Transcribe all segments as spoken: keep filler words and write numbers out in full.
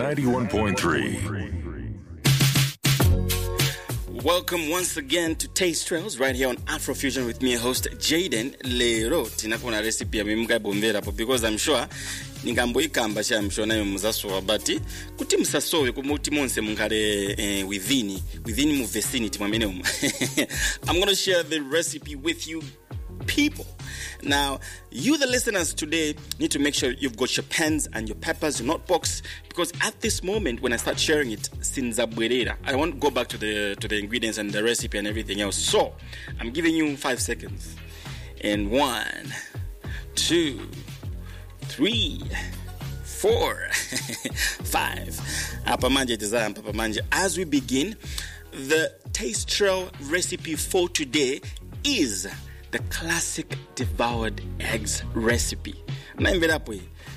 ninety-one point three. Welcome once again to Taste Trails right here on Afrofusion with me, host Jaden Lero. Tinakuna recipe ya mimga bombera po because I'm sure ningamboikamba cha I'm sure nayo muzasowa but kuti musasowe kumuti monse mungale eh, within within mu vicinity mwamene um. I'm going to share the recipe with you people. Now, you the listeners today need to make sure you've got your pens and your peppers, your notebooks, because at this moment when I start sharing it, sinzabwerera, I won't go back to the to the ingredients and the recipe and everything else. So, I'm giving you five seconds. And one, two, three, four, five. Apamanje tazama, apamanje. As we begin, the Taste Trail recipe for today is the classic devoured eggs recipe. This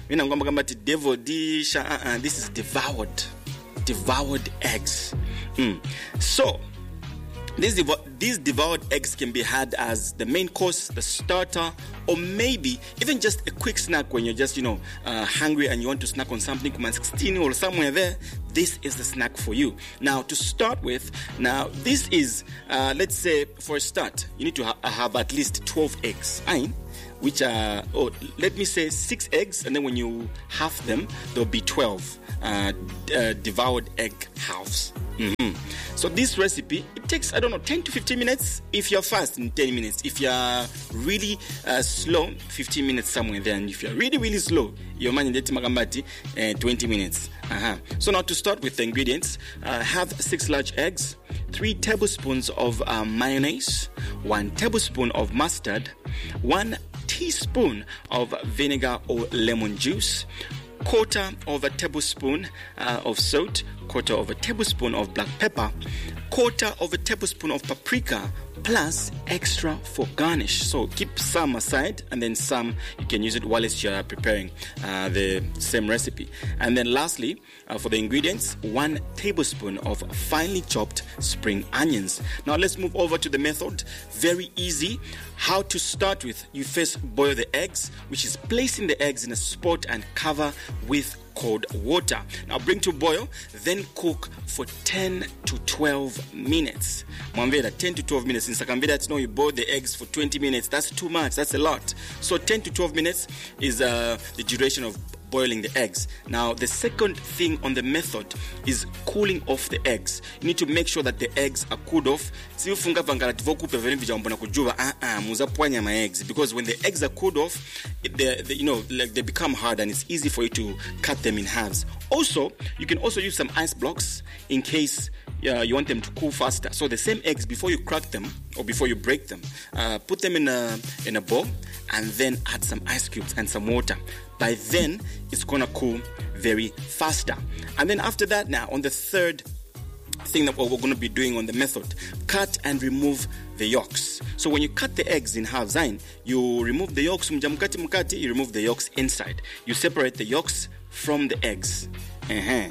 is devoured, devoured eggs. Mm. So, these, devo- these devoured eggs can be had as the main course, the starter, or maybe even just a quick snack when you're just, you know, uh, hungry and you want to snack on something, come sixteen or somewhere there. This is the snack for you. Now, to start with, now this is, uh, let's say, for a start, you need to ha- have at least twelve eggs, which are, oh, let me say six eggs, and then when you half them, there'll be twelve uh, d- uh, devoured egg halves. Mm-hmm. So this recipe, it takes, I don't know, ten to fifteen minutes. If you're fast, in ten minutes. If you're really uh, slow, fifteen minutes somewhere there. And if you're really, really slow, you're managing magambati, uh, twenty minutes. Uh-huh. So now to start with the ingredients, uh, have six large eggs, three tablespoons of uh, mayonnaise, one tablespoon of mustard, one teaspoon of vinegar or lemon juice, quarter of a tablespoon uh, of salt, quarter of a tablespoon of black pepper, quarter of a tablespoon of paprika, plus extra for garnish. So keep some aside, and then some you can use it while you're preparing uh, the same recipe. And then lastly, uh, for the ingredients, one tablespoon of finely chopped spring onions. Now let's move over to the method. Very easy. How to start with, you first boil the eggs, which is placing the eggs in a spot and cover with cold water. Now bring to boil, then cook for ten to twelve minutes. Mwamvera, ten to twelve minutes. In Sakamvera, no, you boil the eggs for twenty minutes. That's too much. That's a lot. So ten to twelve minutes is uh, the duration of boiling the eggs. Now, the second thing on the method is cooling off the eggs. You need to make sure that the eggs are cooled off. Because when the eggs are cooled off, they, they, you know, like they become hard and it's easy for you to cut them in halves. Also, you can also use some ice blocks in case uh, you want them to cool faster. So the same eggs, before you crack them or before you break them, uh, put them in a in a bowl and then add some ice cubes and some water. By then, it's gonna cool very faster. And then after that, now on the third thing that we're going to be doing on the method, cut and remove the yolks. So when you cut the eggs in halves, you remove the yolks, you remove the yolks inside. You separate the yolks from the eggs. Uh-huh.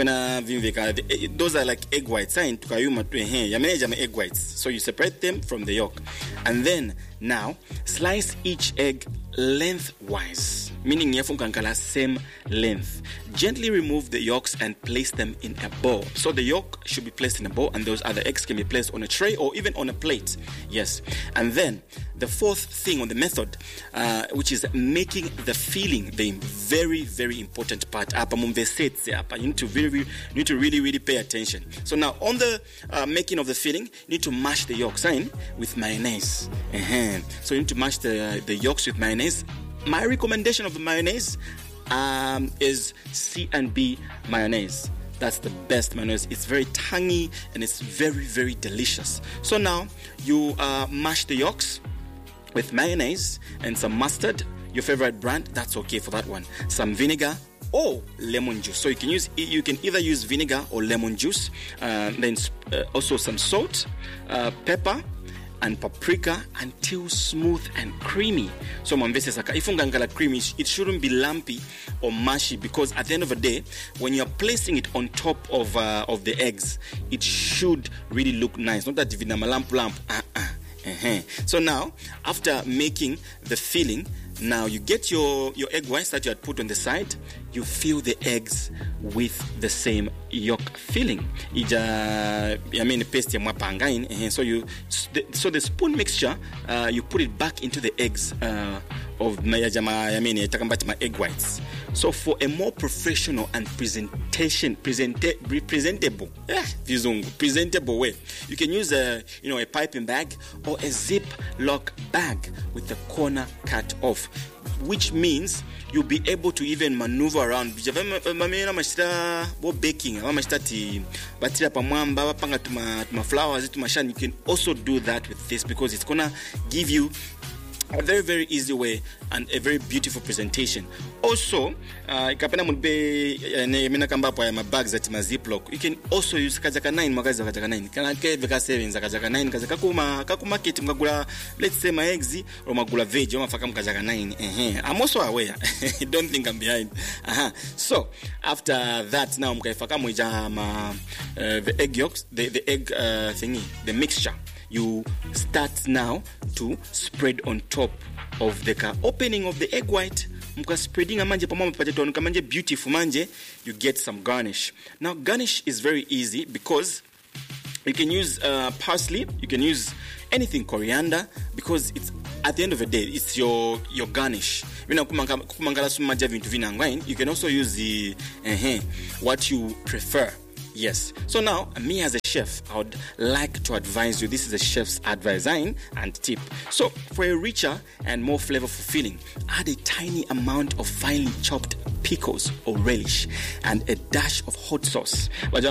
Those are like egg whites. Egg whites. So you separate them from the yolk. And then now slice each egg lengthwise, meaning same length. Gently remove the yolks and place them in a bowl. So the yolk should be placed in a bowl, and those other eggs can be placed on a tray or even on a plate. Yes. And then the fourth thing on the method, uh, which is making the filling, the very, very important part. You need to really, you need to really, really pay attention. So now on the uh, making of the filling, you need to mash the yolks in with mayonnaise. Uh-huh. So you need to mash the the yolks with mayonnaise. My recommendation of the mayonnaise um, is C and B mayonnaise. That's the best mayonnaise. It's very tangy and it's very, very delicious. So now you uh, mash the yolks with mayonnaise and some mustard, your favorite brand. That's okay for that one. Some vinegar or lemon juice. So you can use you can either use vinegar or lemon juice. Uh, then uh, also some salt, uh, pepper, and paprika until smooth and creamy. So mwambese saka ifungangala creamy, it shouldn't be lumpy or mushy, because at the end of the day, when you're placing it on top of uh, of the eggs, it should really look nice. Not that vinama lamp lamp. Uh-uh. Uh-huh. So now, after making the filling, Now you get your, your egg whites that you had put on the side. You fill the eggs with the same yolk filling. Ija, I mean, paste ya mwapangain. So you, so the spoon mixture, uh, you put it back into the eggs uh, of my, I mean, my egg whites. So for a more professional and presentation, presenta- presentable, eh, presentable way, you can use a, you know, a piping bag or a Ziploc bag with the corner cut off, which means you'll be able to even maneuver around. Baking, you can also do that with this because it's gonna give you a very, very easy way and a very beautiful presentation. Also, uh, bags at my Ziploc. You can also use kajaka nine magazi kajaka nine. Kanake veka seven kajaka nine kajaka kuma kakuma kiti magula. Let's say my eggs or magula veg or mafaka kajaka nine. I'm also aware. Don't think I'm behind. Uh-huh. So after that, now mkaifaka moja ma the egg yolks, the the egg uh, thingy, the mixture. You start now to spread on top of the car. Opening of the egg white, mka spreading a manje pamama pajaton kamanje beautiful manje, you get some garnish. Now garnish is very easy because you can use uh, parsley, you can use anything, coriander, because it's at the end of the day it's your your garnish. You know, you can also use the uh, what you prefer. Yes. So now, me as a chef, I would like to advise you. This is a chef's advice and tip. So, for a richer and more flavorful feeling, add a tiny amount of finely chopped pickles or relish and a dash of hot sauce. This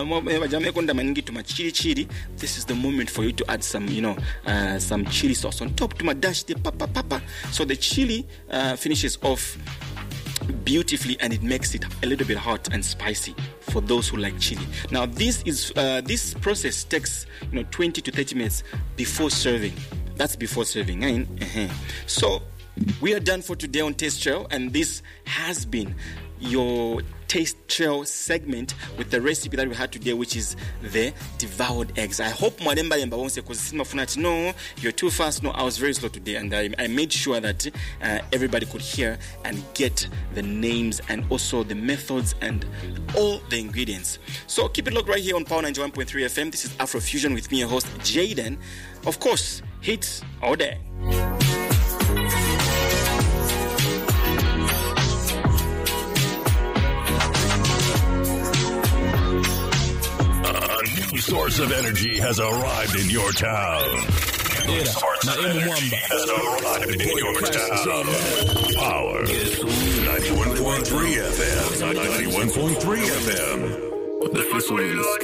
is the moment for you to add some, you know, uh, some chili sauce on top to my dash the papa papa. So the chili uh, finishes off beautifully and it makes it a little bit hot and spicy for those who like chili. Now this is uh, this process takes, you know, twenty to thirty minutes before serving. That's before serving. Uh-huh. So we are done for today on Taste Trail, and this has been your Taste Trail segment with the recipe that we had today, which is the devoured eggs. I hope Mwademba Yemba won't say, because no, you're too fast. No, I was very slow today, and I, I made sure that uh, everybody could hear and get the names and also the methods and all the ingredients. So keep it locked right here on Power ninety-one point three F M. This is Afrofusion with me, your host, Jaden. Of course, hits all day. Source of energy has arrived in your town. New source of energy has arrived in your town. Power ninety-one point three F M. ninety-one point three F M. The